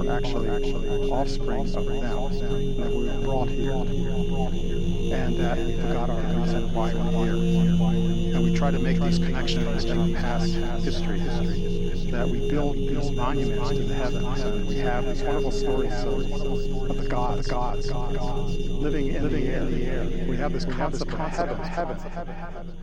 actually offspring of them, that we were brought here, and that we forgot our reason why we're here. And we try to make these connections to past history, that we build these monuments to the heavens, and we have these wonderful stories of the gods living in the air. We have this concept of heaven.